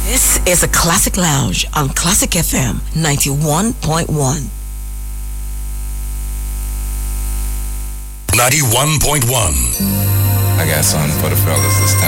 This is a Classic Lounge on Classic FM 91.1. 91.1. I got something for the fellas this time.